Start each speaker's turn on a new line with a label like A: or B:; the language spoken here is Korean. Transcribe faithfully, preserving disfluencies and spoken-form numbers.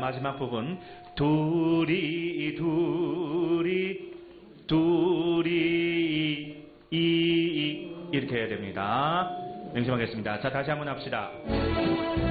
A: 마지막 부분. 둘이, 둘이, 둘이, 이, 이, 이렇게 해야 됩니다. 명심하겠습니다. 자, 다시 한번 합시다.